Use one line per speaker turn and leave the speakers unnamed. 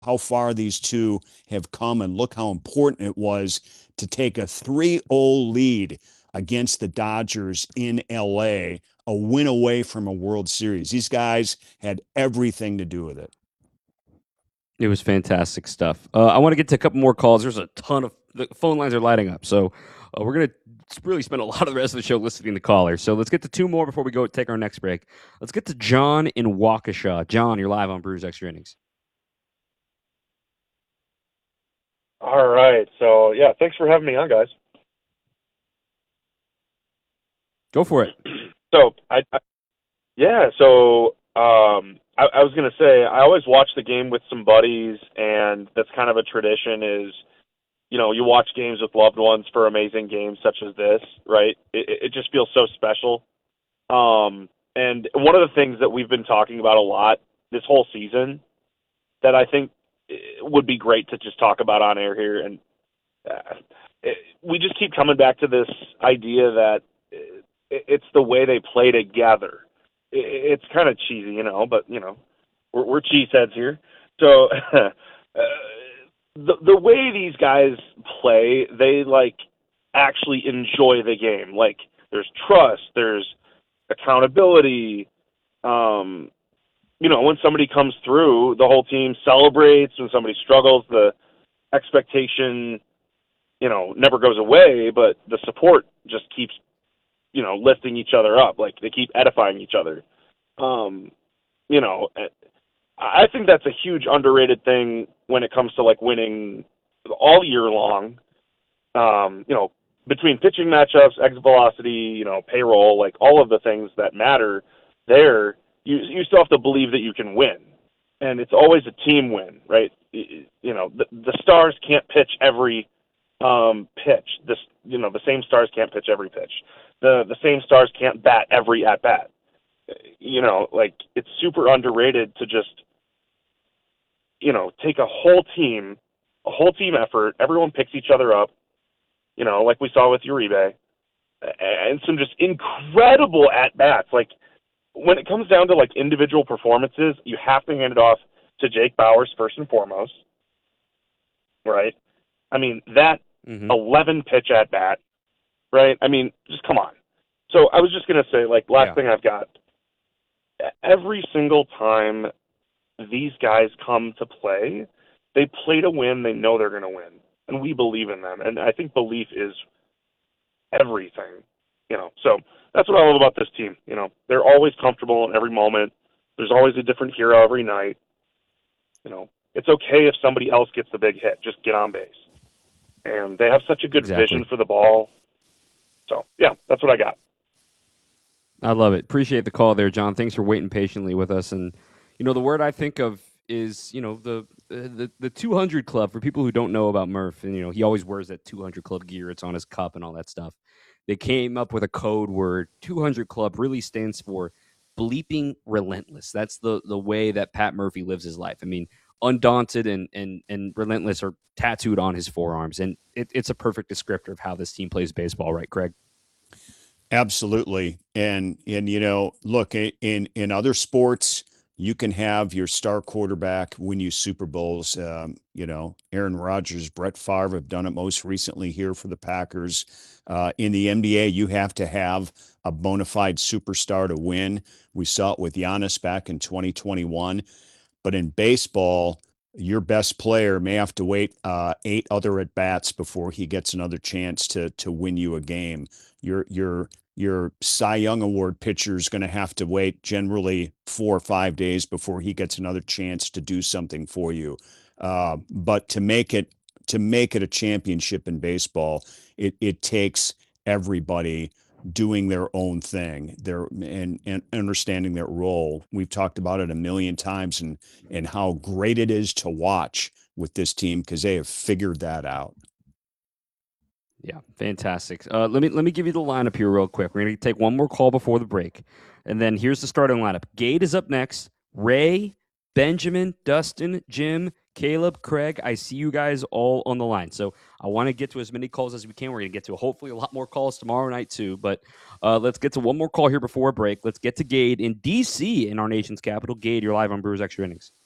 how far these two have come, and look how important it was to take a 3-0 lead against the Dodgers in LA, a win away from a World Series. These guys had everything to do with it.
It was fantastic stuff. I want to get to a couple more calls. There's a ton of the phone lines are lighting up, so we're gonna really spend a lot of the rest of the show listening to callers. So let's get to two more before we go take our next break. Let's get to John in Waukesha. John, you're live on Brewers Extra Innings.
All right. So yeah, thanks for having me on, guys.
Go for it.
So yeah. So I was gonna say I always watch the game with some buddies, and that's kind of a tradition. Is you watch games with loved ones for amazing games such as this, right? It just feels so special. And one of the things that we've been talking about a lot this whole season that I think would be great to just talk about on air here, and we just keep coming back to this idea that it's the way they play together. It's kind of cheesy, but we're cheeseheads here. So the way these guys play, they actually enjoy the game. Like there's trust, there's accountability. When somebody comes through, the whole team celebrates. When somebody struggles, the expectation, never goes away, but the support just keeps, lifting each other up. Like they keep edifying each other. I think that's a huge underrated thing when it comes to winning all year long. Between pitching matchups, exit velocity, payroll, all of the things that matter there, you still have to believe that you can win. And it's always a team win, right? The stars can't pitch every pitch. The same stars can't pitch every pitch. The same stars can't bat every at bat. It's super underrated to just take a whole team effort. Everyone picks each other up, like we saw with Uribe, and some just incredible at bats. When it comes down to individual performances, you have to hand it off to Jake Bauers first and foremost, right? I mean that 11 pitch at bat, right? I mean, just come on. So I was just gonna say, last thing I've got. Every single time these guys come to play, they play to win. They know they're going to win, and we believe in them. And I think belief is everything, So that's what I love about this team. They're always comfortable in every moment. There's always a different hero every night. It's okay if somebody else gets the big hit. Just get on base. And they have such a good vision for the ball. So yeah, that's what I got.
I love it. Appreciate the call there, John. Thanks for waiting patiently with us. And the word I think of is the 200 Club. For people who don't know about Murph, and he always wears that 200 Club gear. It's on his cup and all that stuff. They came up with a code word. 200 Club really stands for bleeping relentless. That's the way that Pat Murphy lives his life. I mean, undaunted and relentless are tattooed on his forearms, and it's a perfect descriptor of how this team plays baseball, right, Craig?
Absolutely. And look, in other sports, you can have your star quarterback win you Super Bowls. Aaron Rodgers, Brett Favre have done it most recently here for the Packers. In the NBA, you have to have a bona fide superstar to win. We saw it with Giannis back in 2021. But in baseball, your best player may have to wait 8 other at bats before he gets another chance to win you a game. Your Cy Young Award pitcher is going to have to wait generally 4 or 5 days before he gets another chance to do something for you. But to make it a championship in baseball, it takes everybody doing their own thing, and understanding their role. We've talked about it a million times, and how great it is to watch with this team because they have figured that out.
Yeah, fantastic. Let me give you the lineup here real quick. We're gonna take one more call before the break, and then here's the starting lineup. Gade is up next. Ray, Benjamin, Dustin, Jim, Caleb, Craig. I see you guys all on the line, so I want to get to as many calls as we can. We're gonna get to hopefully a lot more calls tomorrow night too. But let's get to one more call here before a break. Let's get to Gade in DC, in our nation's capital. Gade, you're live on Brewers Extra Innings.